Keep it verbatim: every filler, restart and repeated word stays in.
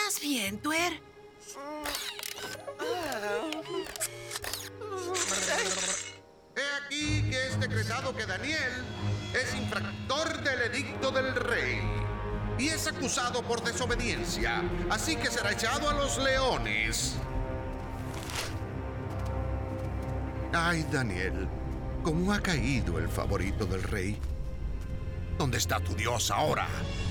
¿Estás bien, Tuer? He aquí que es decretado que Daniel es infractor del edicto del rey y es acusado por desobediencia, así que será echado a los leones. Ay, Daniel, ¿cómo ha caído el favorito del rey? ¿Dónde está tu Dios ahora?